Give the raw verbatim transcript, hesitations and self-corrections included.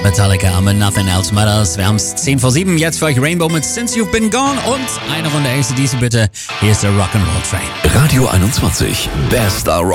Metallica mit Nothing Else Matters. Wir haben es zehn vor sieben. Jetzt für euch Rainbow mit Since You've Been Gone und eine Runde A C D C bitte. Hier ist der Rock'n'Roll Train. Radio einundzwanzig, bester Rock.